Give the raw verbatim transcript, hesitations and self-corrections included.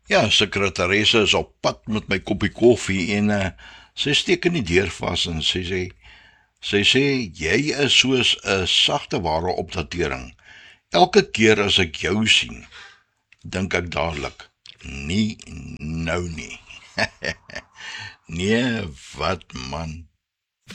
Ja, sekretaresse is op pad met my koppie koffie en uh, sy steek in die deur vas en sy sê, sy sê, jy is soos 'n sagte ware opdatering. Elke keer as ek jou sien, dink ek dadelik, nie nou nie. Nee, wat man.